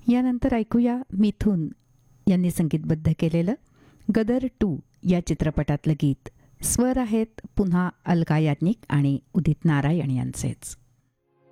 यानंतर ऐकूया मिथुन यांनी संगीतबद्ध केलेलं गदर 2 या चित्रपटातलं गीत. स्वर आहेत पुन्हा अलका याज्ञिक आणि उदित नारायण यांचेच.